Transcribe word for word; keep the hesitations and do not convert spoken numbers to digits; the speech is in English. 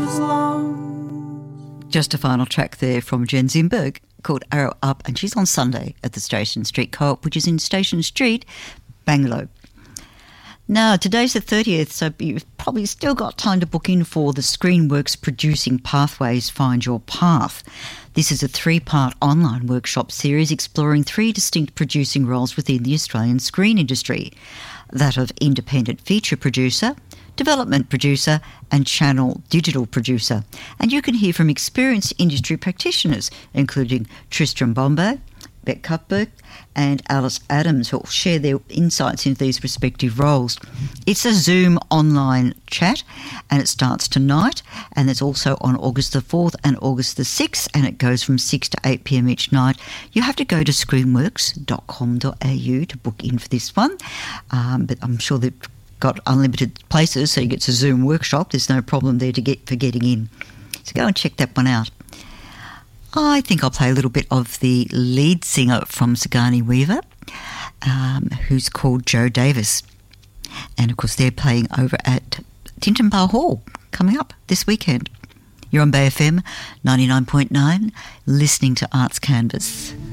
Just a final track there from Jen Zimberg called Arrow Up, and she's on Sunday at the Station Street Co-op, which is in Station Street, Bangalow. Now, today's the thirtieth, so you've probably still got time to book in for the Screenworks Producing Pathways Find Your Path. This is a three-part online workshop series exploring three distinct producing roles within the Australian screen industry: that of independent feature producer, development producer and channel digital producer. And you can hear from experienced industry practitioners, including Tristram Bombay, Beck Cuthbert and Alice Adams, who will share their insights into these respective roles. It's a Zoom online chat and it starts tonight, and it's also on August the fourth and August the sixth, and it goes from six to eight p m each night. You have to go to screenworks dot com dot a u to book in for this one, um, but I'm sure they've got unlimited places, so you get to Zoom workshop. There's no problem there to get for getting in. So go and check that one out. I think I'll play a little bit of the lead singer from Sigourney Weaver, um, who's called Joe Davis. And, of course, they're playing over at Tintinbar Hall coming up this weekend. You're on Bay F M ninety-nine point nine, listening to Arts Canvas.